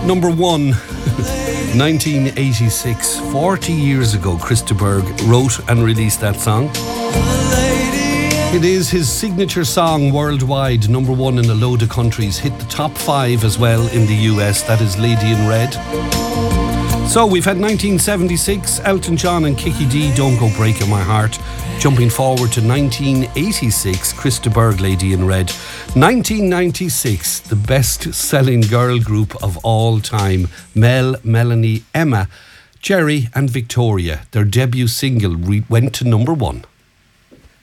number one. 1986, 40 years ago, Chris de Burgh wrote and released that song. It is his signature song worldwide, number one in a load of countries, hit the top 5 as well in the US, that is Lady in Red. So we've had 1976, Elton John and Kiki D, Don't Go Breaking My Heart. Jumping forward to 1986, Chris de Burgh, Lady in Red. 1996, the best-selling girl group of all time, Mel, Melanie, Emma, Jerry and Victoria. Their debut single went to number 1.